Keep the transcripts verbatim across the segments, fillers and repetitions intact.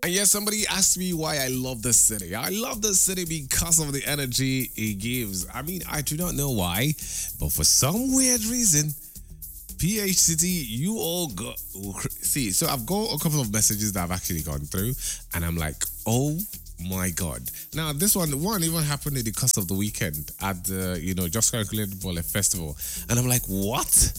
And yes, somebody asked me why I love this city. I love this city because of the energy it gives. I mean, I do not know why, but for some weird reason, P H City, you all got. See, so I've got a couple of messages that I've actually gone through, and I'm like, oh my God. Now, this one, one even happened in the course of the weekend at the, you know, Just Calculated Ball Festival. And I'm like, what?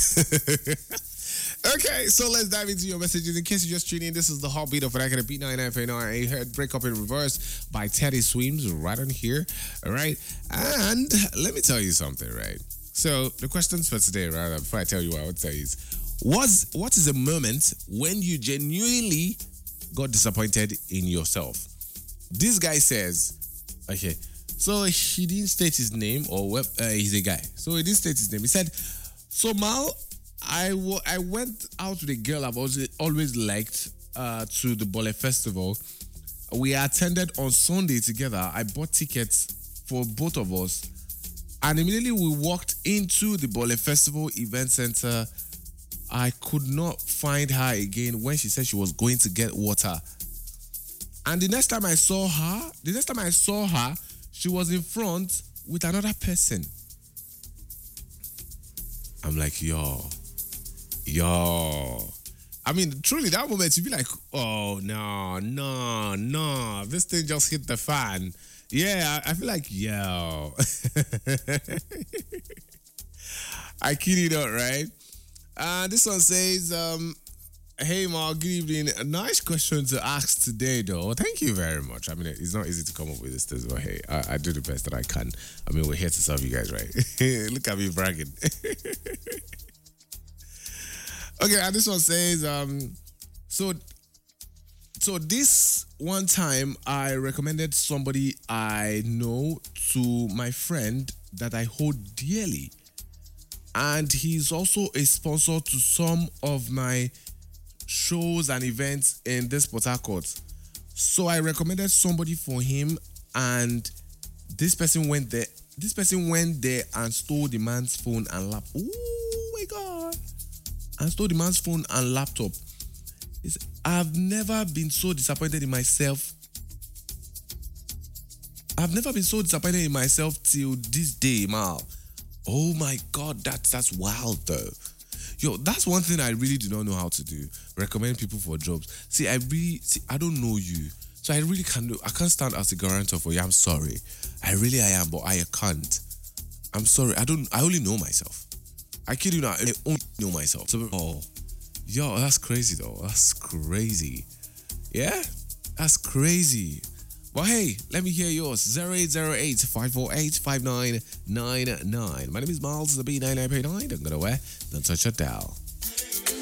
Okay, so let's dive into your messages. In case you're just tuning in, this is the heartbeat of Rakata B ninety-nine point nine. You heard Break Up in Reverse by Teddy Swims right on here. All right. And let me tell you something, right? So the questions for today, rather, before I tell you what I would say is, was what is a moment when you genuinely got disappointed in yourself? This guy says, okay, so he didn't state his name, or what, uh, he's a guy. So he didn't state his name. He said, so Mal, I, w- I went out with a girl I've always, always liked uh, to the Bole Festival. We attended on Sunday together. I bought tickets for both of us. And immediately we walked into the Bole Festival event center. I could not find her again when she said she was going to get water. And the next time I saw her, the next time I saw her, she was in front with another person. I'm like, yo, yo. I mean, truly, that moment, you'd be like, oh, no, no, no. This thing just hit the fan. Yeah, I, I feel like, yo. I kid you not, right? Uh, this one says, um, hey, Mark, good evening. A nice question to ask today, though. Thank you very much. I mean, it's not easy to come up with this, but hey, I, I do the best that I can. I mean, we're here to serve you guys, right? Look at me bragging. Okay, and this one says, um, so, so this one time I recommended somebody I know to my friend that I hold dearly. And he's also a sponsor to some of my shows and events in this Port Harcourt. So I recommended somebody for him, and this person went there. This person went there and stole the man's phone and laptop. Oh my God. And stole the man's phone and laptop. It's, I've never been so disappointed in myself. I've never been so disappointed in myself till this day, Mal. Oh my God, that's that's wild though. Yo, that's one thing I really do not know how to do. Recommend people for jobs. See, I really, see, I don't know you, so I really can't do. I can't stand as a guarantor for you. I'm sorry. I really I am, but I can't. I'm sorry. I don't. I only know myself. I kid you not. I only know myself. So, oh, yo, that's crazy though. That's crazy. Yeah, that's crazy. But hey, let me hear yours. zero eight zero eight, five four eight, five nine nine nine. My name is Miles, the B ninety-nine point nine. Don't go away. Don't touch your dial.